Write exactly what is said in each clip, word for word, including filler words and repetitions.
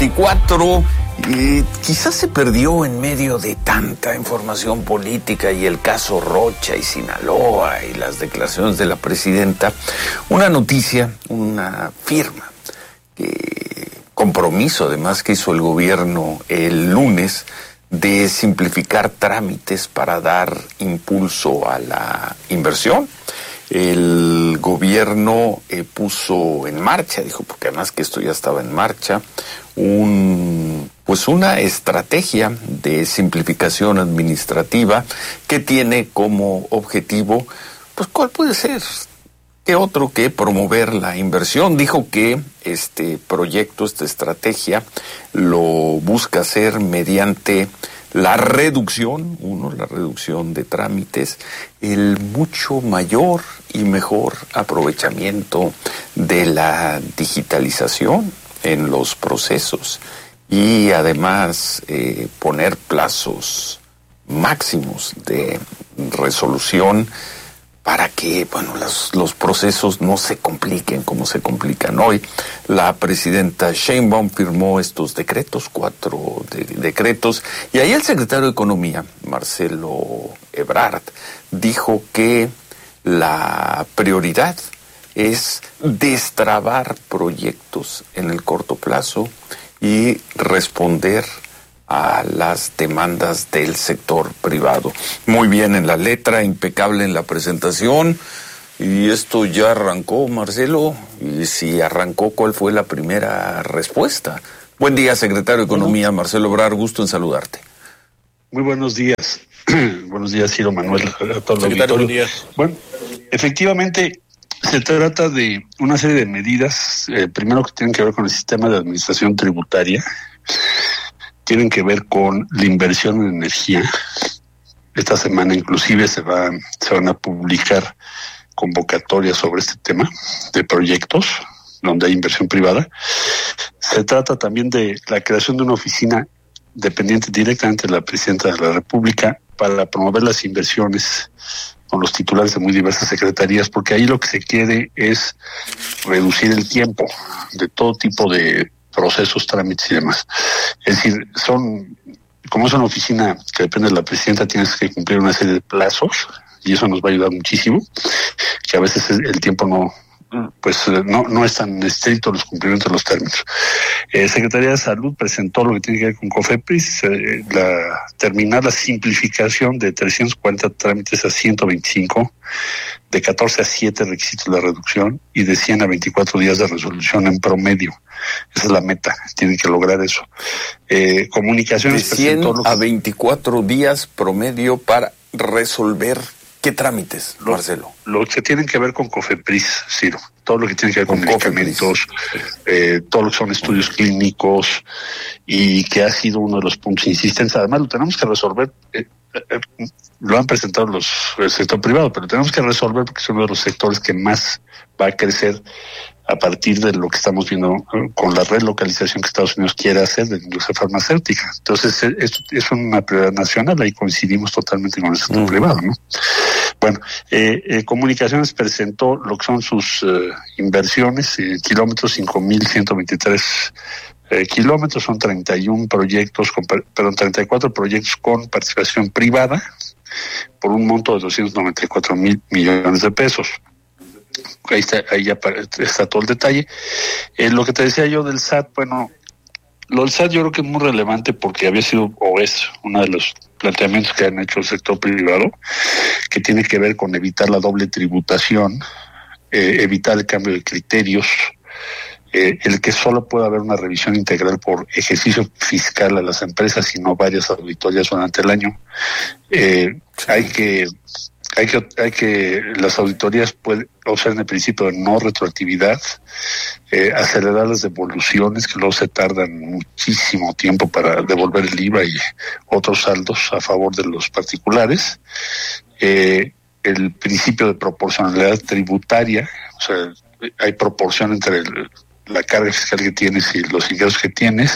veinticuatro. Eh, quizás se perdió en medio de tanta información política y el caso Rocha y Sinaloa y las declaraciones de la presidenta, una noticia, una firma, eh, compromiso además que hizo el gobierno el lunes de simplificar trámites para dar impulso a la inversión. El gobierno eh, puso en marcha, dijo, porque además que esto ya estaba en marcha, un pues una estrategia de simplificación administrativa que tiene como objetivo, pues ¿cuál puede ser? ¿Qué otro que promover la inversión? Dijo que este proyecto, esta estrategia, lo busca hacer mediante la reducción, uno, la reducción de trámites, el mucho mayor y mejor aprovechamiento de la digitalización en los procesos y además eh, poner plazos máximos de resolución para que, bueno, los, los procesos no se compliquen como se complican hoy. La presidenta Sheinbaum firmó estos decretos, cuatro de, decretos, y ahí el secretario de Economía, Marcelo Ebrard, dijo que la prioridad es destrabar proyectos en el corto plazo y responder a las demandas del sector privado. Muy bien en la letra, impecable en la presentación. Y esto ya arrancó, Marcelo. Y si arrancó, ¿cuál fue la primera respuesta? Buen día, secretario de Economía, bueno. Marcelo Ebrard, gusto en saludarte. Muy buenos días. Buenos días, Ciro Manuel. A todo el auditorio. Bueno, efectivamente, se trata de una serie de medidas, eh, primero que tienen que ver con el sistema de administración tributaria, tienen que ver con la inversión en energía. Esta semana inclusive se va, se van a publicar convocatorias sobre este tema de proyectos donde hay inversión privada. Se trata también de la creación de una oficina dependiente directamente de la Presidenta de la República para promover las inversiones con los titulares de muy diversas secretarías, porque ahí lo que se quiere es reducir el tiempo de todo tipo de procesos, trámites y demás. Es decir, son, como es una oficina que depende de la presidenta, tienes que cumplir una serie de plazos y eso nos va a ayudar muchísimo, que a veces el tiempo no, pues no, no es tan estricto los cumplimientos de los términos. Eh, Secretaría de Salud presentó lo que tiene que ver con COFEPRIS, eh, la, terminar la simplificación de trescientos cuarenta trámites a ciento veinticinco, de catorce a siete requisitos de reducción y de cien a veinticuatro días de resolución en promedio. Esa es la meta, tienen que lograr eso. Eh, comunicaciones de cien a veinticuatro días promedio para resolver. ¿Qué trámites, lo, Marcelo? Lo que tienen que ver con COFEPRIS, Ciro. Todo lo que tiene que ver con, con medicamentos, eh, todo lo que son estudios clínicos y que ha sido uno de los puntos insistentes. Además, lo tenemos que resolver. Eh, eh, lo han presentado los el sector privado, pero tenemos que resolver porque es uno de los sectores que más va a crecer a partir de lo que estamos viendo con la relocalización que Estados Unidos quiere hacer de la industria farmacéutica. Entonces, esto es una prioridad nacional, ahí coincidimos totalmente con el sector uh-huh. privado, ¿no? Bueno, eh, eh, Comunicaciones presentó lo que son sus eh, inversiones, eh, kilómetros, cinco mil ciento veintitrés eh, kilómetros, son treinta y uno proyectos, con, perdón, treinta y cuatro proyectos con participación privada, por un monto de doscientos noventa y cuatro mil millones de pesos. Ahí está, ahí ya está todo el detalle. Eh, lo que te decía yo del S A T, bueno, lo del S A T yo creo que es muy relevante porque había sido o es uno de los planteamientos que han hecho el sector privado, que tiene que ver con evitar la doble tributación, eh, evitar el cambio de criterios, eh, el que solo pueda haber una revisión integral por ejercicio fiscal a las empresas y no varias auditorías durante el año. Eh, hay que Hay que, hay que, las auditorías pueden observar el principio de no retroactividad, eh, acelerar las devoluciones, que luego se tardan muchísimo tiempo para devolver el I V A y otros saldos a favor de los particulares, eh, el principio de proporcionalidad tributaria, o sea, hay proporción entre el, la carga fiscal que tienes y los ingresos que tienes,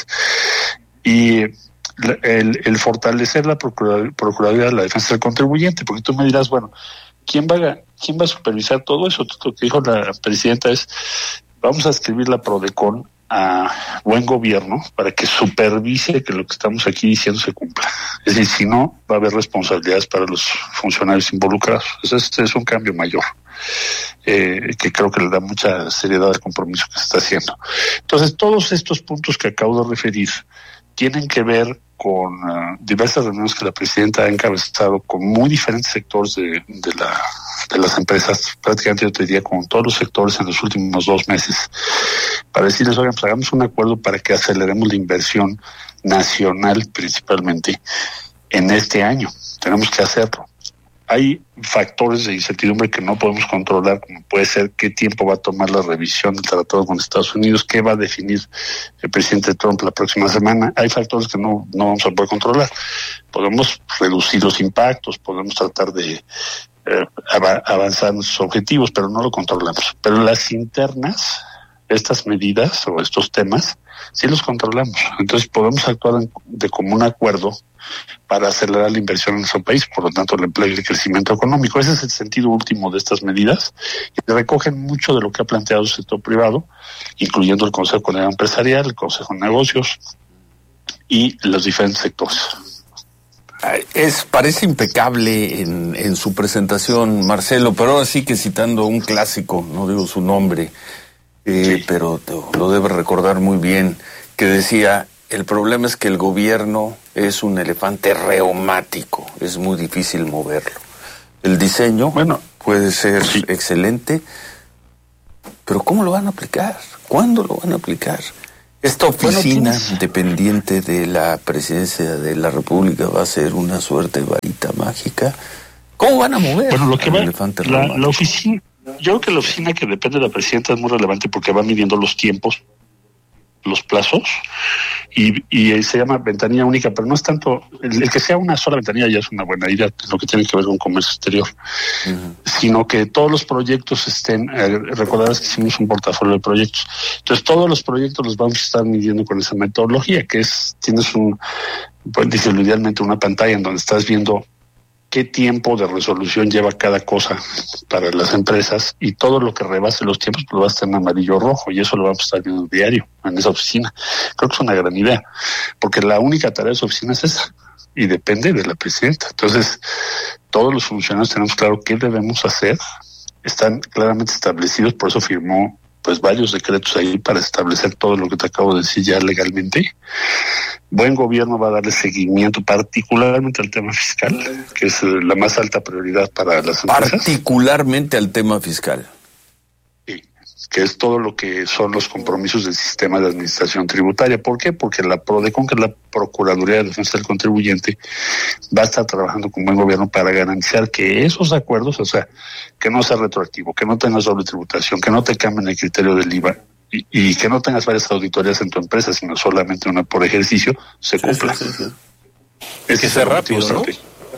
y El, el fortalecer la Procuraduría, Procuraduría de la Defensa del Contribuyente, porque tú me dirás, bueno, ¿quién va a, quién va a supervisar todo eso? Lo que dijo la presidenta es, vamos a escribir la PRODECON a buen gobierno para que supervise que lo que estamos aquí diciendo se cumpla. Es decir, si no, va a haber responsabilidades para los funcionarios involucrados. Este es un cambio mayor, eh, que creo que le da mucha seriedad al compromiso que se está haciendo. Entonces, todos estos puntos que acabo de referir tienen que ver con uh, diversas reuniones que la presidenta ha encabezado con muy diferentes sectores de, de, la, de las empresas, prácticamente yo te diría con todos los sectores en los últimos dos meses, para decirles, oigan, pues hagamos un acuerdo para que aceleremos la inversión nacional principalmente en este año. Tenemos que hacerlo. Hay factores de incertidumbre que no podemos controlar, como puede ser qué tiempo va a tomar la revisión del tratado con Estados Unidos, qué va a definir el presidente Trump la próxima semana. Hay factores que no, no vamos a poder controlar. Podemos reducir los impactos, podemos tratar de eh, av- avanzar nuestros objetivos, pero no lo controlamos. Pero las internas, estas medidas o estos temas, sí los controlamos. Entonces podemos actuar en, de común acuerdo para acelerar la inversión en nuestro país, por lo tanto el empleo y el crecimiento económico. Ese es el sentido último de estas medidas, y recogen mucho de lo que ha planteado el sector privado, incluyendo el Consejo Coordinador Empresarial, el Consejo de Negocios y los diferentes sectores. Es, parece impecable en, en su presentación, Marcelo, pero ahora sí que citando un clásico, no digo su nombre, eh, sí. pero lo debe recordar muy bien, que decía: el problema es que el gobierno es un elefante reumático, es muy difícil moverlo. El diseño, bueno, puede ser sí. excelente, pero ¿cómo lo van a aplicar? ¿Cuándo lo van a aplicar? Esta oficina bueno, dependiente de la presidencia de la República va a ser una suerte de varita mágica. ¿Cómo van a mover bueno, lo que al va, elefante la, reumático? La oficina, yo creo que la oficina que depende de la presidenta es muy relevante porque va midiendo los tiempos, los plazos, y, y se llama ventanilla única, pero no es tanto, el, el que sea una sola ventanilla ya es una buena idea, lo que tiene que ver con comercio exterior, uh-huh. sino que todos los proyectos estén, eh, recordarás que hicimos un portafolio de proyectos, entonces todos los proyectos los vamos a estar midiendo con esa metodología, que es, tienes un, pues dice idealmente una pantalla en donde estás viendo qué tiempo de resolución lleva cada cosa para las empresas, y todo lo que rebase los tiempos pues lo va a estar en amarillo o rojo, y eso lo vamos a estar viendo diario en esa oficina. Creo que es una gran idea, porque la única tarea de esa oficina es esa, y depende de la presidenta. Entonces, todos los funcionarios tenemos claro qué debemos hacer, están claramente establecidos, por eso firmó pues varios decretos ahí para establecer todo lo que te acabo de decir ya legalmente. Buen gobierno va a darle seguimiento particularmente al tema fiscal, que es la más alta prioridad para las empresas. Particularmente al tema fiscal. Sí, que es todo lo que son los compromisos del sistema de administración tributaria. ¿Por qué? Porque la PRODECON, que es la Procuraduría de Defensa del Contribuyente, va a estar trabajando con buen gobierno para garantizar que esos acuerdos, o sea, que no sea retroactivo, que no tengas doble tributación, que no te cambien el criterio del I V A, Y, y que no tengas varias auditorías en tu empresa, sino solamente una por ejercicio, se cumpla. Sí, sí, sí, sí. Es que sea rápido, ¿no?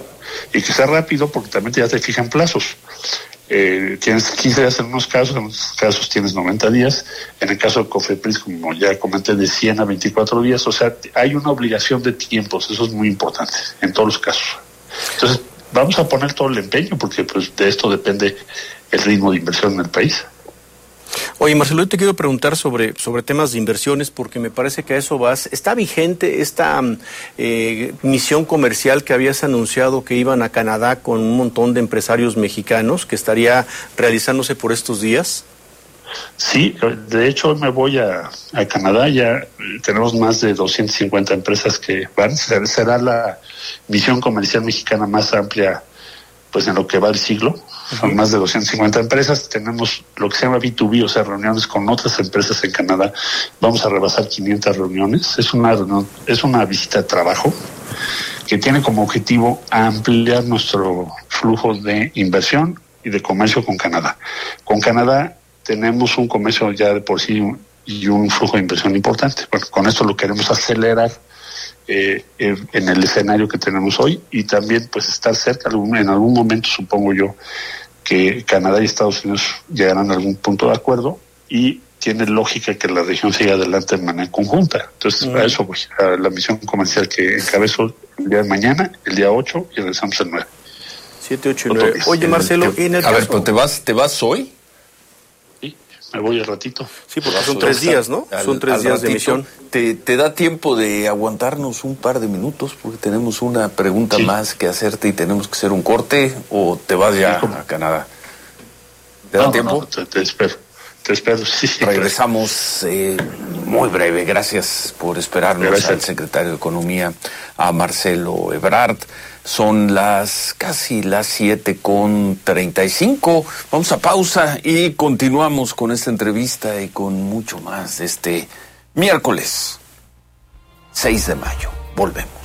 Y que sea rápido, porque también ya te fijan plazos. Eh, tienes quince días en unos casos, en otros casos tienes noventa días. En el caso de COFEPRIS, como ya comenté, de cien a veinticuatro días. O sea, hay una obligación de tiempos, eso es muy importante en todos los casos. Entonces, vamos a poner todo el empeño, porque pues de esto depende el ritmo de inversión en el país. Oye, Marcelo, yo te quiero preguntar sobre, sobre temas de inversiones, porque me parece que a eso vas. ¿Está vigente esta eh, misión comercial que habías anunciado que iban a Canadá con un montón de empresarios mexicanos, que estaría realizándose por estos días? Sí, de hecho me voy a, a Canadá, ya tenemos más de doscientas cincuenta empresas que van, será la misión comercial mexicana más amplia pues en lo que va el siglo. Son más de doscientas cincuenta empresas, tenemos lo que se llama B dos B, o sea, reuniones con otras empresas en Canadá. Vamos a rebasar quinientas reuniones. Es una reunión, es una visita de trabajo que tiene como objetivo ampliar nuestro flujo de inversión y de comercio con Canadá. Con Canadá tenemos un comercio ya de por sí y un flujo de inversión importante. Bueno, con esto lo queremos acelerar Eh, en el escenario que tenemos hoy, y también pues estar cerca en algún momento, supongo yo, que Canadá y Estados Unidos llegarán a algún punto de acuerdo, y tiene lógica que la región siga adelante de manera conjunta. Entonces, mm. a eso voy, a la misión comercial que encabezo el día de mañana, el día ocho, y regresamos el nueve. siete, ocho y nueve. Oye, Marcelo, en el A caso... ver, ¿pero te vas, te vas hoy? Sí. Me voy al ratito. Sí, porque son tres días, ¿no? Al, son tres días ratito. de emisión. ¿Te, ¿Te da tiempo de aguantarnos un par de minutos? Porque tenemos una pregunta sí. más que hacerte y tenemos que hacer un corte, ¿o te vas ya sí, a Canadá? ¿Te da no, tiempo? No, te, te espero. Te espero, sí. Regresamos eh, muy breve. Gracias por esperarnos. Gracias al secretario de Economía, a Marcelo Ebrard. Son las casi las siete con treinta y cinco. Vamos a pausa y continuamos con esta entrevista y con mucho más este miércoles seis de mayo. Volvemos.